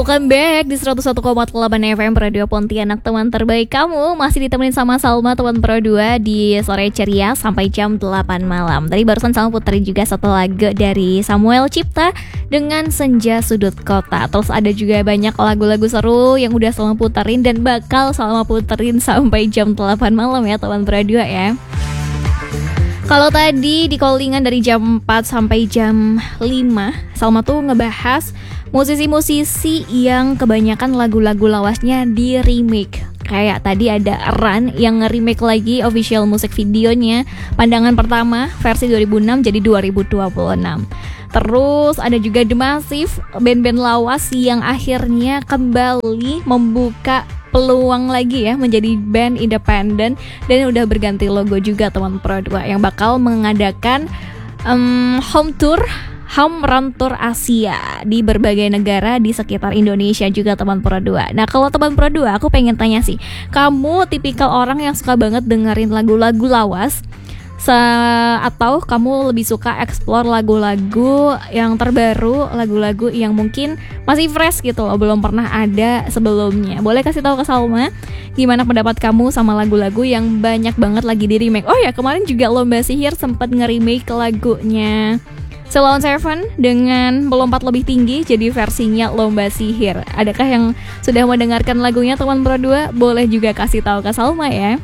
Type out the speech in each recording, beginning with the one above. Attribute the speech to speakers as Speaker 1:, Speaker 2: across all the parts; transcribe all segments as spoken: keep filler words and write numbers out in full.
Speaker 1: Welcome back di seratus satu koma delapan F M Radio Pontianak, teman terbaik kamu. Masih ditemenin sama Salma, teman Pro dua di sore ceria sampai jam delapan malam. Tadi barusan Salma puterin juga satu lagu dari Samuel Cipta dengan Senja Sudut Kota. Terus ada juga banyak lagu-lagu seru yang udah Salma puterin dan bakal Salma puterin sampai jam delapan malam ya teman Pro dua ya. Kalau tadi di callingan dari jam empat sampai jam lima, Salma tuh ngebahas musisi-musisi yang kebanyakan lagu-lagu lawasnya di remake. Kayak tadi ada Ran yang nge-remake lagi official music videonya Pandangan Pertama versi dua ribu enam jadi dua ribu dua puluh enam. Terus ada juga The Massive, band-band lawas yang akhirnya kembali membuka peluang lagi ya menjadi band independen dan udah berganti logo juga teman Pro dua yang bakal mengadakan um, home tour Home Run Tour Asia di berbagai negara di sekitar Indonesia juga teman Pro dua. Nah kalau teman Pro dua aku pengen tanya sih, kamu tipikal orang yang suka banget dengerin lagu-lagu lawas Se- atau kamu lebih suka explore lagu-lagu yang terbaru, lagu-lagu yang mungkin masih fresh gitu loh, belum pernah ada sebelumnya. Boleh kasih tahu ke Salma gimana pendapat kamu sama lagu-lagu yang banyak banget lagi di remake. Oh ya, kemarin juga Lomba Sihir sempat nge-remake lagunya Ceylon Seven dengan melompat lebih tinggi jadi versinya Lomba Sihir. Adakah yang sudah mendengarkan lagunya teman Pro dua? Boleh juga kasih tahu ke Salma ya.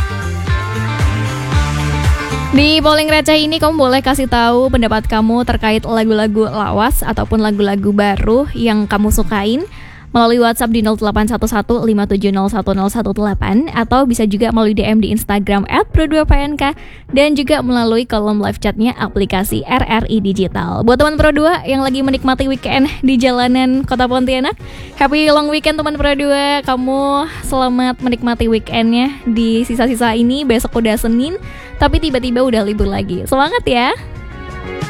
Speaker 1: Di polling receh ini kamu boleh kasih tahu pendapat kamu terkait lagu-lagu lawas ataupun lagu-lagu baru yang kamu sukain melalui WhatsApp di nol delapan satu satu lima tujuh nol satu nol satu delapan atau bisa juga melalui D M di Instagram at pro dua p n k dan juga melalui kolom live chatnya aplikasi R R I Digital. Buat teman Pro dua yang lagi menikmati weekend di jalanan kota Pontianak, happy long weekend teman Pro dua. Kamu selamat menikmati weekendnya di sisa-sisa ini. Besok udah Senin tapi tiba-tiba udah libur lagi. Semangat ya.